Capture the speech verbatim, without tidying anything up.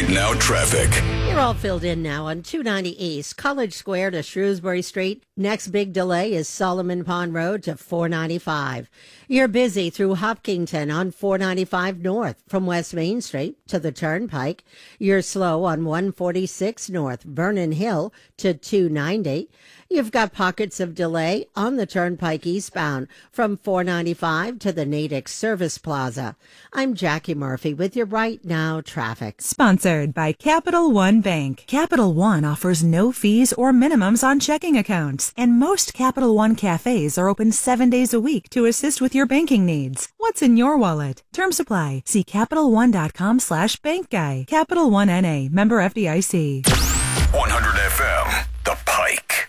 Right Now traffic. You're all filled in now on two ninety East, College Square to Shrewsbury Street. Next big delay is Solomon Pond Road to four ninety-five. You're busy through Hopkinton on four ninety-five North from West Main Street to the Turnpike. You're slow on one forty-six North, Vernon Hill to two ninety. You've got pockets of delay on the Turnpike eastbound from four ninety-five to the Natick Service Plaza. I'm Jackie Murphy with your Right Now traffic. Sponsored by Capital One Bank. Capital One offers no fees or minimums on checking accounts, and most Capital One cafes are open seven days a week to assist with your banking needs. What's in your wallet? Terms apply. See CapitalOne.com slash bank guy. Capital One N A, member F D I C. one hundred F M, The Pike.